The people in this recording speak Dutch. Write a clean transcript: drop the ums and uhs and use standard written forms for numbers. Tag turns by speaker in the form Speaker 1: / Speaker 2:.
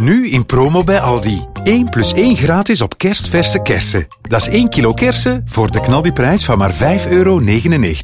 Speaker 1: Nu in promo bij Aldi. 1 + 1 gratis op kerstverse kersen. Dat is 1 kilo kersen voor de knaldiprijs van maar €5,99.